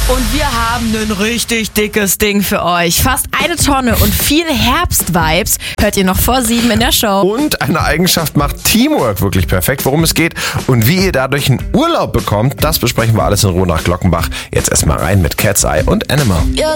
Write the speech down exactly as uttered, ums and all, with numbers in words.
Und wir haben ein richtig dickes Ding für euch. Fast eine Tonne und viel Herbst-Vibes hört ihr noch vor sieben in der Show. Und eine Eigenschaft macht Teamwork wirklich perfekt. Worum es geht und wie ihr dadurch einen Urlaub bekommt, das besprechen wir alles in Ruhe nach Glockenbach. Jetzt erstmal rein mit Cat's Eye und Animal. You're